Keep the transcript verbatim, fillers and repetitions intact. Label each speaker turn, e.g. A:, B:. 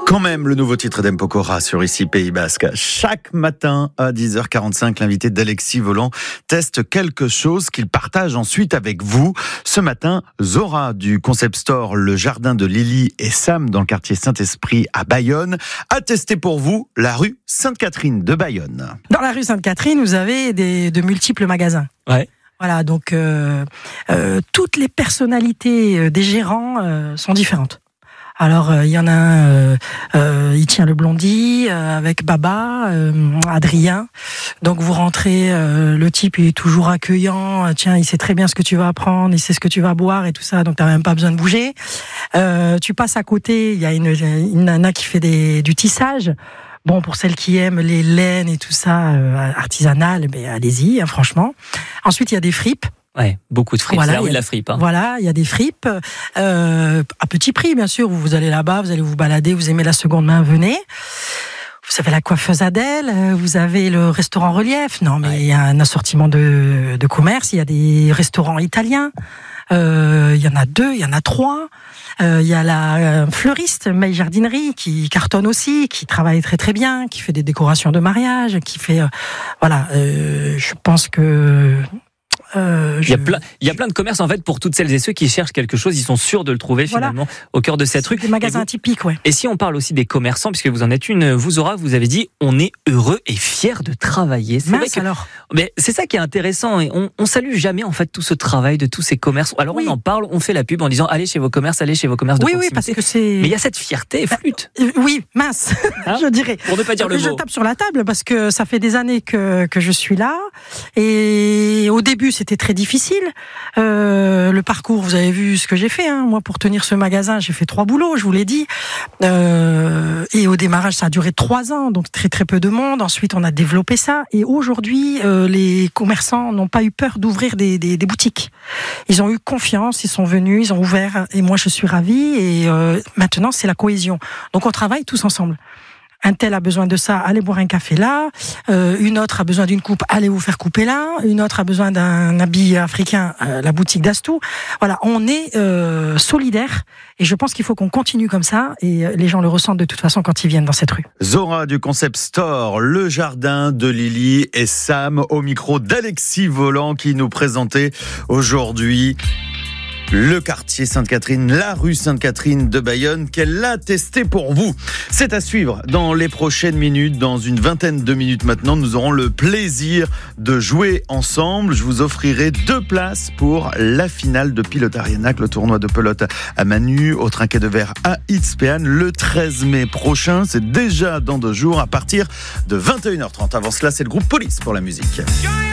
A: Quand même, le nouveau titre d'Mpokora sur Ici Pays Basque. Chaque matin à dix heures quarante-cinq, l'invité d'Alexis Volant teste quelque chose qu'il partage ensuite avec vous. Ce matin, Zora du Concept Store Le Jardin de Lily et Sam dans le quartier Saint-Esprit à Bayonne a testé pour vous la rue Sainte-Catherine de Bayonne.
B: Dans la rue Sainte-Catherine, vous avez des, de multiples magasins.
A: Ouais.
B: Voilà, donc euh, euh, toutes les personnalités des gérants euh, sont différentes. Alors, il euh, y en a un, euh, euh, il tient le Blondie euh, avec Baba, euh, Adrien. Donc, vous rentrez, euh, le type il est toujours accueillant. Tiens, il sait très bien ce que tu vas apprendre, il sait ce que tu vas boire et tout ça. Donc, t'as même pas besoin de bouger. Euh, tu passes à côté, il y a une, une nana qui fait des, du tissage. Bon, pour celles qui aiment les laines et tout ça, euh, artisanales, mais allez-y, hein, franchement. Ensuite, il y a des fripes.
C: Ouais, beaucoup de fripes,
B: voilà,
C: c'est la rue de la fripe. Hein.
B: Voilà, il y a des fripes, euh, à petit prix bien sûr, vous allez là-bas, vous allez vous balader, vous aimez la seconde main, venez. Vous avez la coiffeuse Adèle, vous avez le restaurant Relief, non mais ouais. Il y a un assortiment de, de commerce, il y a des restaurants italiens, euh, il y en a deux, il y en a trois. Euh, il y a la euh, fleuriste May Jardinerie qui cartonne aussi, qui travaille très très bien, qui fait des décorations de mariage, qui fait... Euh, voilà, euh, je pense que... Euh,
C: il,
B: je...
C: y a plein, il y a plein de commerces en fait pour toutes celles et ceux qui cherchent quelque chose, ils sont sûrs de le trouver
B: voilà.
C: finalement au cœur de cette rue.
B: Des magasins typiques, ouais.
C: Et si on parle aussi des commerçants, puisque vous en êtes une, vous Zora, vous avez dit on est heureux et fiers de travailler.
B: C'est Mince, vrai que, alors.
C: Mais c'est ça qui est intéressant et on, on salue jamais en fait tout ce travail de tous ces commerces. Alors oui. On en parle, on fait la pub en disant allez chez vos commerces, allez chez vos commerces de
B: oui,
C: proximité.
B: Oui, parce que c'est.
C: Mais il y a cette fierté flûte.
B: Euh, oui, mince, hein je dirais.
C: Pour ne pas dire le
B: je
C: mot.
B: Je tape sur la table parce que ça fait des années que que je suis là et au début c'était très difficile. Euh, le parcours, vous avez vu ce que j'ai fait. Hein. Moi, pour tenir ce magasin, j'ai fait trois boulots, je vous l'ai dit. Euh, et au démarrage, ça a duré trois ans, donc très très peu de monde. Ensuite, on a développé ça. Et aujourd'hui, euh, les commerçants n'ont pas eu peur d'ouvrir des, des, des boutiques. Ils ont eu confiance, ils sont venus, ils ont ouvert. Et moi, je suis ravie. Et euh, maintenant, c'est la cohésion. Donc, on travaille tous ensemble. Un tel a besoin de ça, allez boire un café là. Euh, une autre a besoin d'une coupe, allez vous faire couper là. Une autre a besoin d'un habit africain, euh, la boutique d'Astou. Voilà, on est euh, solidaires et je pense qu'il faut qu'on continue comme ça et les gens le ressentent de toute façon quand ils viennent dans cette rue.
A: Zora du Concept Store, Le Jardin de Lily et Sam au micro d'Alexis Volant qui nous présentait aujourd'hui le quartier Sainte-Catherine, la rue Sainte-Catherine de Bayonne, qu'elle a testé pour vous. C'est à suivre dans les prochaines minutes. Dans une vingtaine de minutes maintenant, nous aurons le plaisir de jouer ensemble. Je vous offrirai deux places pour la finale de Pilote Arianac, le tournoi de pelote à Manu, au Trinquet de Verre à Itzpean, le treize mai prochain. C'est déjà dans deux jours à partir de vingt et une heures trente. Avant cela, c'est le groupe Police pour la musique.